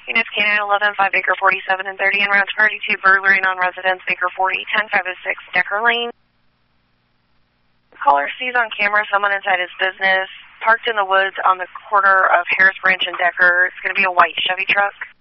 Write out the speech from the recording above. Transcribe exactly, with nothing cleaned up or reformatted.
Units K nine eleven, five Baker forty-seven and thirty, en route to Party two, burglary non-residence, Baker forty, ten five oh six, Decker Lane. Caller sees on camera someone inside his business, parked in the woods on the corner of Harris Branch and Decker. It's going to be a white Chevy truck.